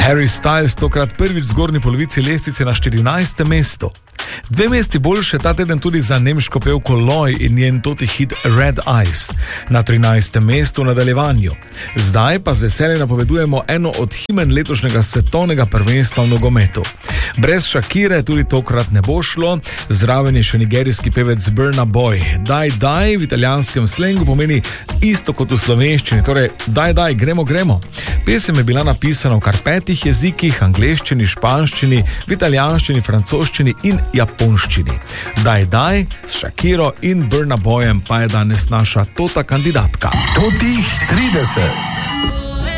Harry Styles tokrat prvič v zgornji polovici lestvice na 14. mestu. 2 mesti boljše ta teden tudi za nemško pevko Loi in njen toti hit Red Eyes na 13. mestu v nadaljevanju. Zdaj pa z veseljem napovedujemo eno od himen letošnjega svetovnega prvenstva v nogometu. Brez Shakire tudi tokrat ne bo šlo, zraven je še nigerijski pevec Burna Boy. Daj, daj v italijanskem slengu pomeni isto kot v slovenščini, torej daj, daj, gremo, gremo. Pesem je bila napisana v kar 5 jezikih, angleščini, španščini, v italijanščini, francoščini in japonščini. Daj, daj, s Shakiro in Burna Boyem pa je danes naša tota kandidatka. Totih 30.